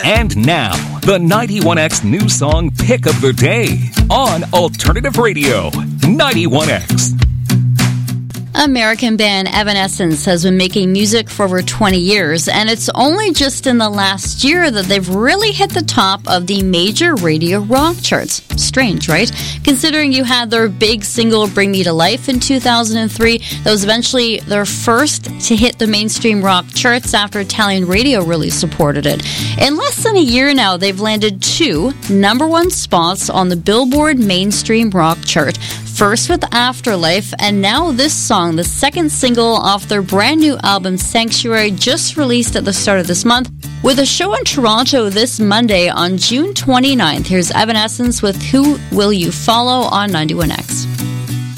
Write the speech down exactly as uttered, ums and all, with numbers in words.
And now, the ninety-one X New Song Pick of the Day on Alternative Radio, ninety-one X. American band Evanescence has been making music for over twenty years, and it's only just in the last year that they've really hit the top of the major radio rock charts. Strange, right? Considering you had their big single Bring Me to Life in two thousand three, that was eventually their first to hit the mainstream rock charts after Italian radio really supported it. In less than a year now, they've landed two number one spots on the Billboard mainstream rock chart. First with Afterlife, and now this song, the second single off their brand new album Sanctuary, just released at the start of this month, with a show in Toronto this Monday on June twenty-ninth. Here's Evanescence with Who Will You Follow on ninety-one X.